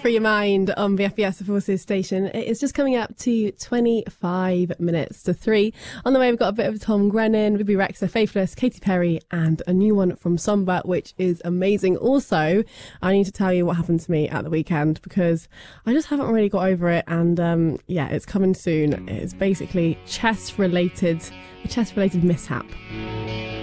Free Your Mind on BFBS, the Forces station. It's just coming up to 25 minutes to 3. On the way, we've got a bit of Tom Grennan, Bibi Rexha, Faithless, Katy Perry, and a new one from Somber, which is amazing. Also, I need to tell you what happened to me at the weekend because I just haven't really got over it. And yeah, it's coming soon. It's basically a chest-related mishap.